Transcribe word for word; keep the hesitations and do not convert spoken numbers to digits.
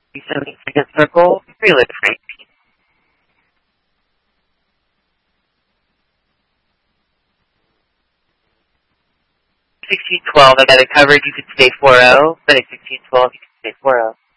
seventy second circle, prelude Frank. sixteen twelve, I got it covered. You could stay four oh, but at sixteen twelve, you could stay four oh.